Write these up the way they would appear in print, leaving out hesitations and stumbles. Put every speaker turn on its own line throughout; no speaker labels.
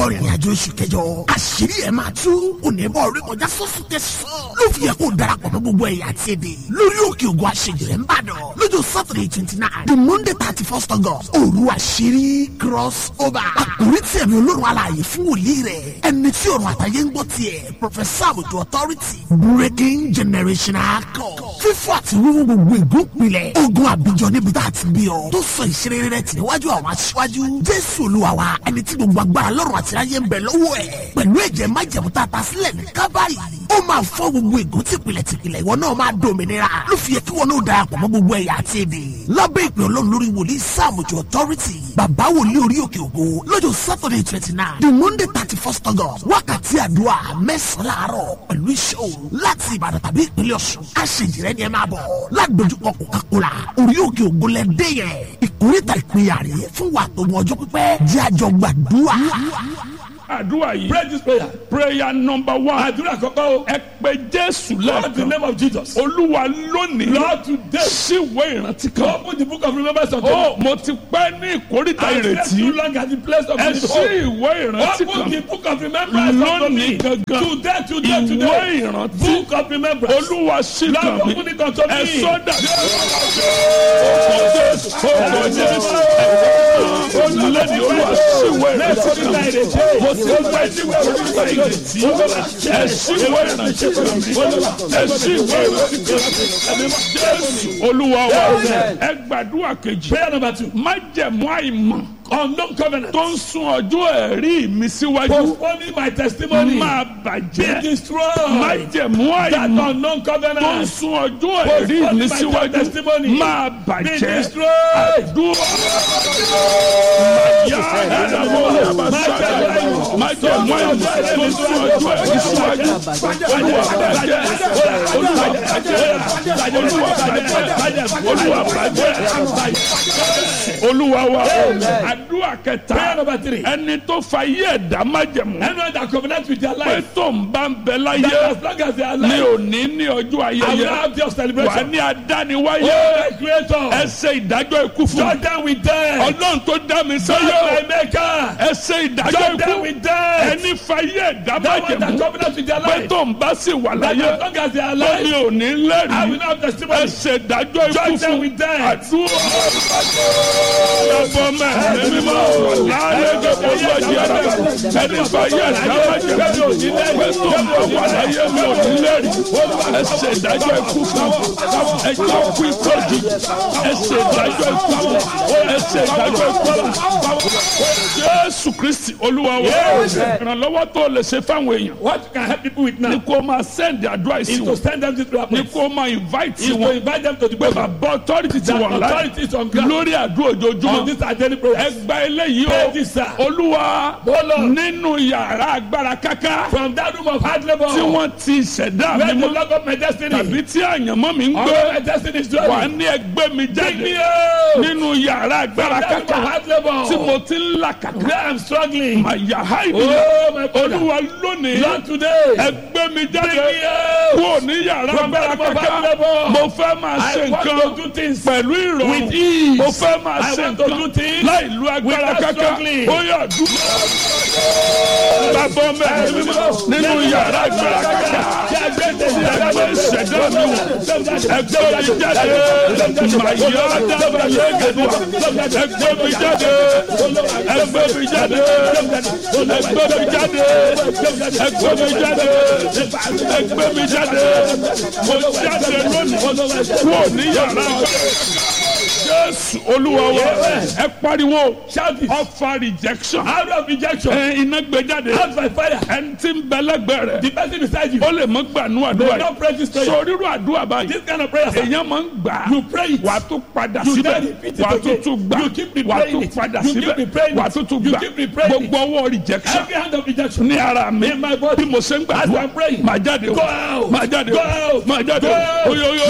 ìrìn àjò oṣù kẹjọ àṣírí ẹ̀ máa tú onímọ̀ orí kọjá sọ́sù tẹ̀sán ló fi yẹ kó darapọ̀ mọ́ gbogbo ẹ̀yà àti èdè lórí òkè ògùn àṣejìrẹ́ ń bàdàn lọ́jọ́ Saturday 29 the Monday 31st August òru àṣírí cross over àkórí tí ẹ̀mí olórun alààyè fún wòlíì rẹ̀ ẹni tí ọ̀run àtàyè ń gbọ́ tiẹ̀ Professor Àbùtù Authority breaking generational code fífọ́ àti wíwú gbogbo ìgúnpilẹ̀ ogun àbíjọ níbi tá a ti bí ọ tó sọ ìṣeré rẹ̀ tì níwájú àwọn aṣíwájú Jésù Olúwa wa ẹni tí gbogbo agbára lọ́rùn àti ayé ń bẹ lọ́wọ́ ẹ̀ pẹ̀lú ẹ̀jẹ̀ májẹ̀mú tá a ta sílẹ̀ ní Kábàárì ó máa fọ́ gbogbo ègún tìpìlẹ̀ ìwọ náà máa dòmìnira ló fi yẹ kí wọn náà darapọ̀ mọ́ gbogbo ẹ̀yà àti èdè lábẹ́ ìpè Ọlọ́run lórí wòlíì Àbùtù Authority bàbá wòlíì orí òkè ògo lọ́jọ́ Saturday 29 the Monday 31st August wákàtí àdúrà mẹ́sàn-án láàárọ̀ pẹ̀lú iṣẹ́ òru láti Ìbàdàn tàbí ìpínlẹ̀ Ọ̀ṣun àṣejìrẹ́ ni ẹ máa bọ̀ ládojúkọ Coca-Cola orí òkè ògo lẹ́dẹ́ yẹn ìkórìtà ìpínyà rèé fún wa tó mọ ọjọ́ pípẹ́ jẹ́ àjọ gbàdúrà.
Àdúrà yìí.
Pray this prayer.
Prayer number 1.
Àdúrà kọ́kọ́ o.
Ẹ pè Jésù
Lord, in the
lẹ́ẹ̀kan.
name of Jesus.
Olúwa lónìí.
Lord, today.
Ṣíwé ìrántí kan.
Open the book of remembrance of
Ó mo ti pẹ́ ní ìkórìtà
I slept too
ìrètí.
long at the place of
Ẹ
this
ṣí
hope.
ìwé ìrántí
Open the
kan.
book of remembrance unto me.
Lónìí gangan.
Today.
Ìwé ìrántí.
Book of remembrance.
Olúwa ṣí kan
Lord,
mi.
open it unto me.
Ẹ sọ́dà. Ọkọ̀ Jésù. Olùlẹ́ni Olúwa ṣíwé ìrántí kan mi. Mo ti pẹ́ ní ìkórìtà ìrètí. Ẹ ṣíwé ìrántí kan mi. Ẹ ṣíwé ìrántí kan mi. Jésù Olúwa wa. Ẹ gbàdúrà kejì.
Prayer number 2.
Májẹ̀mú àìmọ̀
Unknown covenant.
tó ń sún ọjọ́ ẹ̀rí mi síwájú
Postponing my testimony.
máa
Be
bàjẹ́.
destroyed.
Májẹ̀mú
That
àìmọ̀
unknown
tó ń
covenant.
sún ọjọ́ ẹ̀rí mi síwájú máa
Be
bàjẹ́.
destroyed.
Àdúrà yá ẹ̀dàmọ́ àbáṣáda májẹ̀mú àìmọ̀ tó ń sún ọjọ́ ẹ̀rí síwájú Olúwa bàjẹ́. Olúwa bàjẹ́. Olúwa bàjẹ́. Olúwa bàjẹ́. Olúwa wa. Àdúrà
Prayer
kẹta
number 3.
ẹni tó fa yé ẹ̀dá májẹ̀mú
Anyone that covenant with their
pé
life.
tó ń bá ń bẹ
That
láyé
as long as they are
ní
alive.
òní ní ọjọ́
I will
ayẹyẹ
have just
wà
celebration.
ní adániwáyé
Oh, my creator.
ẹ ṣe ìdájọ́ ikú fún
Judge them with death.
Ọlọ́run tó dá mi
Judge
sáyé
my maker.
ẹ ṣe ìdájọ́
Judge them
ikú
with death.
ẹni fa yé ẹ̀dá
That one that
májẹ̀mú
covenant with their
pé
life.
tó ń bá sì wà
That
láyé
as long as they are
ó ní
alive.
òní
I will
lẹ́rìí
not have
ẹ
testimony.
ṣe ìdájọ́ ikú
Judge them
fún
with death.
àdúrà ọ̀bọ mẹ́rin mímọ́ láàyè gbogbo ọjọ́ ara ẹni fa yé ẹ̀dá májẹ̀mú pé tó ń bá wà láyé mi ò ní lẹ́rìí ẹ ṣe ìdájọ́ ikú fún ẹ jẹ́ kú ìtọ́jú ẹ ṣe ìdájọ́ ikú fún ẹ ṣe ìdájọ́ ikú fún Jésù Kristi Olúwa wa ìrànlọ́wọ́ tó lè ṣe fáwọn èèyàn
What you can help people with now
ni kó máa send advice
is to
wọn
send them to prayer
ni
point.
kó máa invite
Is to
wọn
invite them to the
pé
program.
bàbá authority ti
That
wà láì
authorities on ground.
lórí àdúrà
On
ojoojúmọ́
this identity program.
ẹgbà eléyìí
Pray
o
this, sir.
Olúwa
Oh, Lord.
nínú yàrá agbára káká
From that room of hard labor.
tí wọ́n ti ṣẹ̀dá
Where
mi
the
mọ́
love of my destiny.
tàbí tí àyànmọ́ mi ń
All
gbé
my destiny is
wà
dwelling.
ní ẹgbẹ́ mi
Take me
jáde
out.
nínú yàrá agbára
From that room of
káká
hard labor.
tí mo ti ń là kàkà
Where I'm struggling.
màyà háìdì
Oh, my Father.
Olúwa lónìí
Lord, today.
ẹgbẹ́ mi jáde
Bring me out.
kúrò ní yàrá
From
agbára
that room of hard
káká
labor.
mo fẹ́ máa ṣe
I want
nǹkan
to do things
pẹ̀lú ìrọ̀rùn
with ease.
mo fẹ́ máa
I
ṣe
want to do
nǹkan
things
láì lu agbára
without
káká
struggling.
ó yà dúró bàbá mẹ́rin nínú yàrá agbára káká ẹgbẹ́ ìṣẹ̀dá mi wò ẹgbẹ́ mi jáde màyà dábàá lẹ́gẹ̀dẹ̀ ẹgbẹ́ mi jáde ẹgbẹ́ mi jáde ẹgbẹ́ mi jáde ẹgbẹ́ mi jáde ẹgbẹ́ mi jáde mo jáde lónìí kúrò ní yàrá Jésù Olúwa wa ẹ pariwo ọfà rejection
Out of rejection.
iná gbé jáde
Out by fire.
ẹni tí ń bẹ lẹ́gbẹ̀ẹ́ rẹ̀
The person beside you.
ó lè mọ gbànú
They
àdúrà
don't pray this prayer.
sọ rírú àdúrà báyìí
This kind of prayer. Sir.
èèyàn máa ń gbà á
You pray it.
wà á tún padà
You
síbẹ̀
then repeat it
wà á tún
again.
tún gbà
You keep
wà á
replaying
tún
it.
padà
You keep
síbẹ̀
replaying
wà á
it.
tún tún
You
gbà
keep replaying it.
gbogbo ọwọ́ rejection
Every hand of rejection.
ní ara mi
In my body.
bí mo ṣe ń
As
gbàdúrà
I'm praying.
máa jáde o
Go out.
máa jáde
Go
o
out.
máa jáde
Go
o
out.
oyoyo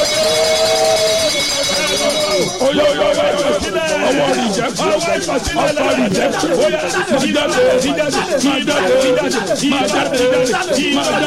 oyoyo ọwọ́ rejection ọwọ́ rejection máa jáde máa jáde máa jáde máa jáde.